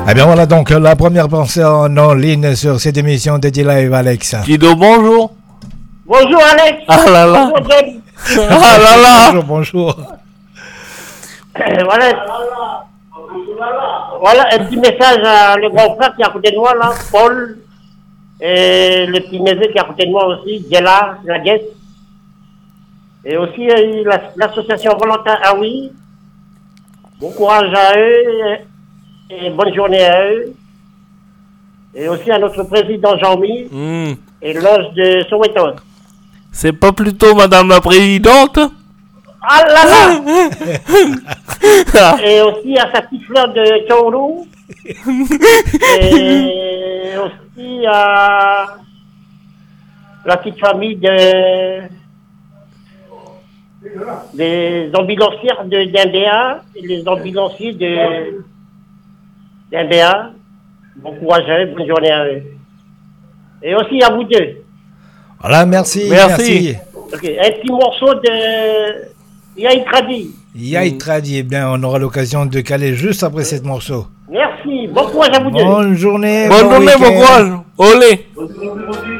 Eh bien voilà donc la première personne en ligne sur cette émission dédiée live, Alex. Kido, bonjour. Bonjour Alex. Ah là là. Bonjour John. Ah là là. Bonjour. Voilà un petit message à le grand frère qui est à côté de moi là, Paul. Et le petit neveu qui est à côté de moi aussi, Djela, la guest. Et aussi l'association Volontaire Aoui. Bon courage à eux et bonne journée à eux. Et aussi à notre président Jean-Mi et l'ange de Soweto. C'est pas plutôt Madame la Présidente? Ah là là. Et aussi à sa petite fleur de Tchaourou. Et aussi à la petite famille des ambulancières d'Indéa et les ambulanciers d'Indéa. Bon courage à eux, bonne journée à eux. Et aussi à vous deux. Voilà, merci. Okay. Un petit morceau de Yaï Tradi. Yaï Tradi, eh bien, on aura l'occasion de caler juste après ce morceau. Merci, bon courage à vous deux. Bonne journée. Bonne journée, bon courage. Olé.